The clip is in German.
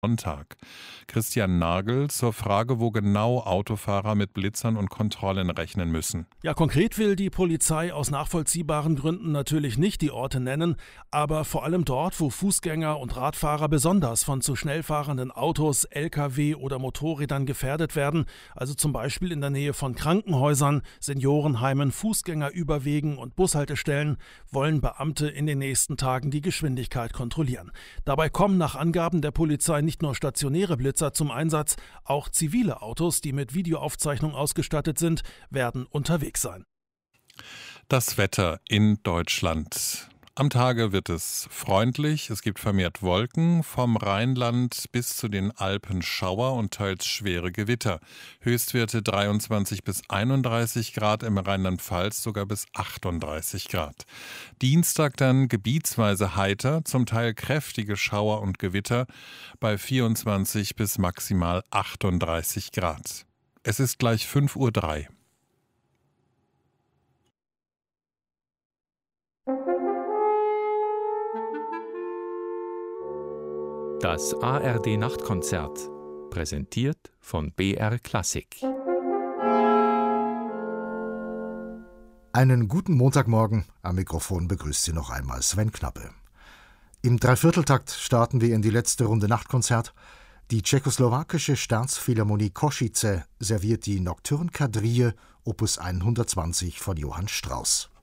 Sonntag. Christian Nagel zur Frage, wo genau Autofahrer mit Blitzern und Kontrollen rechnen müssen. Ja, konkret will die Polizei aus nachvollziehbaren Gründen natürlich nicht die Orte nennen, aber vor allem dort, wo Fußgänger und Radfahrer besonders von zu schnell fahrenden Autos, Lkw oder Motorrädern gefährdet werden, also zum Beispiel in der Nähe von Krankenhäusern, Seniorenheimen, Fußgängerüberwegen und Bushaltestellen, wollen Beamte in den nächsten Tagen die Geschwindigkeit kontrollieren. Dabei kommen nach Angaben der Polizei nicht nur stationäre Blitzer zum Einsatz, auch zivile Autos, die mit Videoaufzeichnung ausgestattet sind, werden unterwegs sein. Das Wetter in Deutschland. Am Tage wird es freundlich, es gibt vermehrt Wolken, vom Rheinland bis zu den Alpen Schauer und teils schwere Gewitter. Höchstwerte 23 bis 31 Grad, im Rheinland-Pfalz sogar bis 38 Grad. Dienstag dann gebietsweise heiter, zum Teil kräftige Schauer und Gewitter bei 24 bis maximal 38 Grad. Es ist gleich 5:03 Uhr. Das ARD-Nachtkonzert, präsentiert von BR Klassik. Einen guten Montagmorgen, am Mikrofon begrüßt Sie noch einmal Sven Knappe. Im Dreivierteltakt starten wir in die letzte Runde Nachtkonzert. Die tschechoslowakische Staatsphilharmonie Košice serviert die Nocturne Quadrille Opus 120 von Johann Strauss.